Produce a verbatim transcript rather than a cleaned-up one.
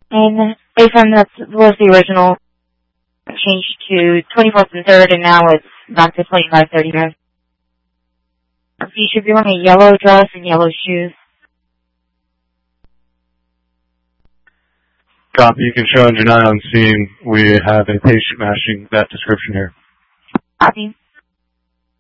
And based on that was the original change to twenty-fourth and third, and now it's back to twenty-five thirty-five. So you should be wearing a yellow dress and yellow shoes. Copy. You can show engine nine on scene. We have a patient matching that description here. Copy.